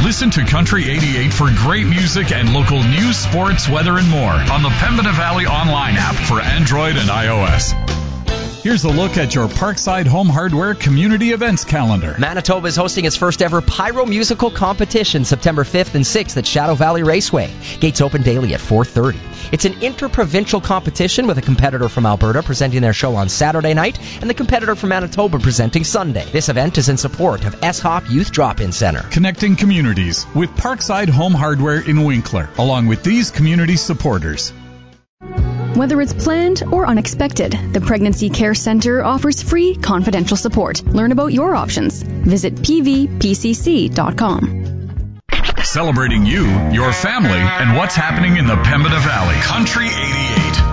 Listen to Country 88 for great music and local news, sports, weather, and more on the Pembina Valley online app for Android and iOS. Here's a look at your Parkside Home Hardware Community Events calendar. Manitoba is hosting its first ever Pyro Musical Competition September 5th and 6th at Shadow Valley Raceway. Gates open daily at 4:30. It's an interprovincial competition with a competitor from Alberta presenting their show on Saturday night and the competitor from Manitoba presenting Sunday. This event is in support of S-Hop Youth Drop-In Center. Connecting communities with Parkside Home Hardware in Winkler, along with these community supporters. Whether it's planned or unexpected, the Pregnancy Care Center offers free, confidential support. Learn about your options. Visit pvpcc.com. Celebrating you, your family, and what's happening in the Pembina Valley. Country 88.